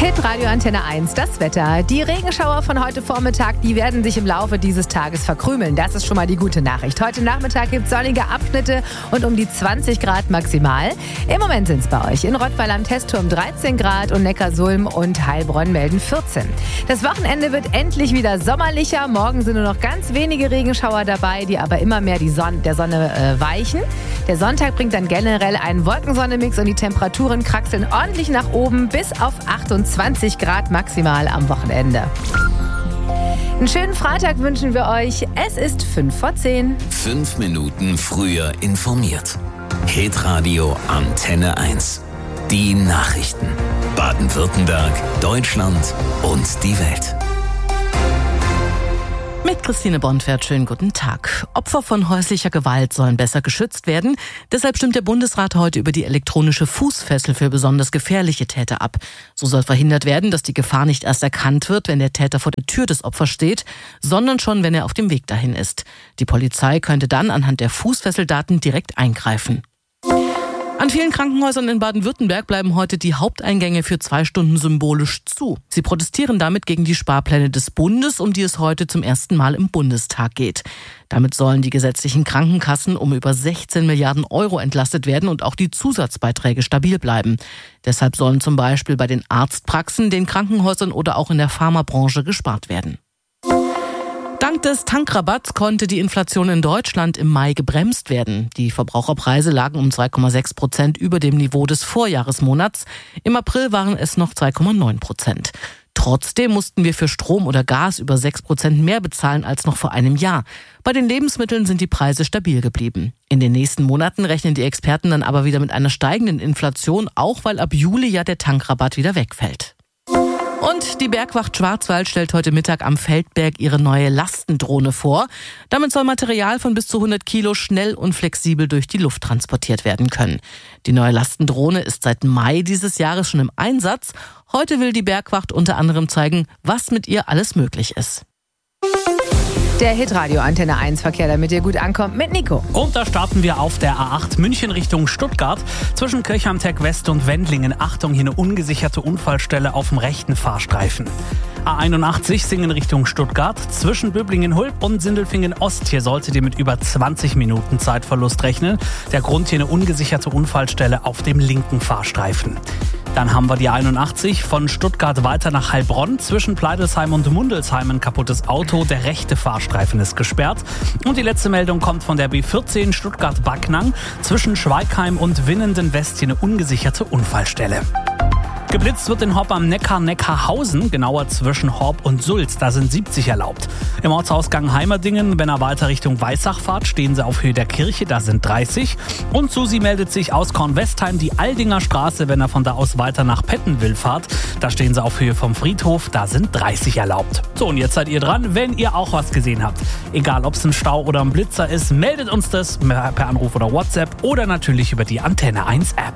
Hitradio Antenne 1, das Wetter. Die Regenschauer von heute Vormittag, die werden sich im Laufe dieses Tages verkrümeln. Das ist schon mal die gute Nachricht. Heute Nachmittag gibt es sonnige Abschnitte und um die 20 Grad maximal. Im Moment sind es bei euch in Rottweil am Testturm 13 Grad und Neckarsulm und Heilbronn melden 14. Das Wochenende wird endlich wieder sommerlicher. Morgen sind nur noch ganz wenige Regenschauer dabei, die aber immer mehr der Sonne weichen. Der Sonntag bringt dann generell einen Wolkensonne-Mix und die Temperaturen kraxeln ordentlich nach oben bis auf 28 Grad maximal am Wochenende. Einen schönen Freitag wünschen wir euch. Es ist 5:10. 5 Minuten früher informiert. Hitradio Antenne 1. Die Nachrichten. Baden-Württemberg, Deutschland und die Welt. Mit Christine Bonfert, schönen guten Tag. Opfer von häuslicher Gewalt sollen besser geschützt werden. Deshalb stimmt der Bundesrat heute über die elektronische Fußfessel für besonders gefährliche Täter ab. So soll verhindert werden, dass die Gefahr nicht erst erkannt wird, wenn der Täter vor der Tür des Opfers steht, sondern schon, wenn er auf dem Weg dahin ist. Die Polizei könnte dann anhand der Fußfesseldaten direkt eingreifen. An vielen Krankenhäusern in Baden-Württemberg bleiben heute die Haupteingänge für 2 Stunden symbolisch zu. Sie protestieren damit gegen die Sparpläne des Bundes, um die es heute zum ersten Mal im Bundestag geht. Damit sollen die gesetzlichen Krankenkassen um über 16 Milliarden Euro entlastet werden und auch die Zusatzbeiträge stabil bleiben. Deshalb sollen zum Beispiel bei den Arztpraxen, den Krankenhäusern oder auch in der Pharmabranche gespart werden. Dank des Tankrabatts konnte die Inflation in Deutschland im Mai gebremst werden. Die Verbraucherpreise lagen um 2,6% über dem Niveau des Vorjahresmonats. Im April waren es noch 2,9%. Trotzdem mussten wir für Strom oder Gas über 6% mehr bezahlen als noch vor einem Jahr. Bei den Lebensmitteln sind die Preise stabil geblieben. In den nächsten Monaten rechnen die Experten dann aber wieder mit einer steigenden Inflation, auch weil ab Juli ja der Tankrabatt wieder wegfällt. Und die Bergwacht Schwarzwald stellt heute Mittag am Feldberg ihre neue Lastendrohne vor. Damit soll Material von bis zu 100 Kilo schnell und flexibel durch die Luft transportiert werden können. Die neue Lastendrohne ist seit Mai dieses Jahres schon im Einsatz. Heute will die Bergwacht unter anderem zeigen, was mit ihr alles möglich ist. Der Hitradio Antenne 1 Verkehr, damit ihr gut ankommt, mit Nico. Und da starten wir auf der A8 München Richtung Stuttgart. Zwischen Kirchheim-Tech West und Wendlingen. Achtung, hier eine ungesicherte Unfallstelle auf dem rechten Fahrstreifen. A81 Singen Richtung Stuttgart. Zwischen Böblingen-Hulb und Sindelfingen-Ost. Hier solltet ihr mit über 20 Minuten Zeitverlust rechnen. Der Grund hier eine ungesicherte Unfallstelle auf dem linken Fahrstreifen. Dann haben wir die 81 von Stuttgart weiter nach Heilbronn. Zwischen Pleidelsheim und Mundelsheim ein kaputtes Auto. Der rechte Fahrstreifen ist gesperrt. Und die letzte Meldung kommt von der B14 Stuttgart-Backnang. Zwischen Schweigheim und Winnenden-West hier eine ungesicherte Unfallstelle. Geblitzt wird in Horb am Neckarhausen, genauer zwischen Horb und Sulz. Da sind 70 erlaubt. Im Ortsausgang Heimerdingen, wenn er weiter Richtung Weissach fahrt, stehen sie auf Höhe der Kirche, da sind 30. Und Susi meldet sich aus Kornwestheim, die Aldinger Straße, wenn er von da aus weiter nach Pettenwil fahrt. Da stehen sie auf Höhe vom Friedhof, da sind 30 erlaubt. So, und jetzt seid ihr dran, wenn ihr auch was gesehen habt. Egal, ob es ein Stau oder ein Blitzer ist, meldet uns das per Anruf oder WhatsApp oder natürlich über die Antenne 1 App.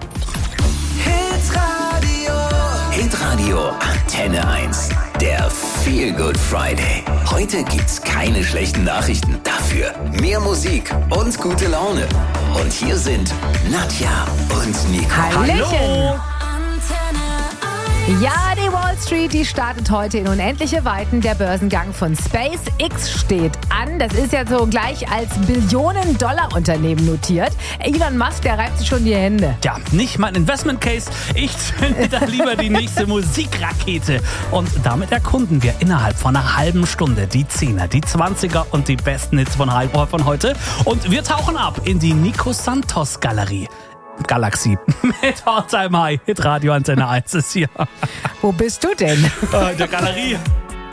Hitradio Antenne 1. Der Feel Good Friday. Heute gibt's keine schlechten Nachrichten. Dafür mehr Musik und gute Laune. Und hier sind Nadja und Nico. Hallöchen. Ja, die Wall Street, die startet heute in unendliche Weiten. Der Börsengang von SpaceX steht an. Das ist ja so gleich als Billionen-Dollar-Unternehmen notiert. Elon Musk, der reibt sich schon die Hände. Ja, nicht mein Investment Case. Ich zünde da lieber die nächste Musikrakete. Und damit erkunden wir innerhalb von einer halben Stunde die 10er, die 20er und die besten Hits von heute. Und wir tauchen ab in die Nico Santos Galaxie. Mit All Time High. Hitradio Antenne 1 ist hier. Wo bist du denn? Der Galerie.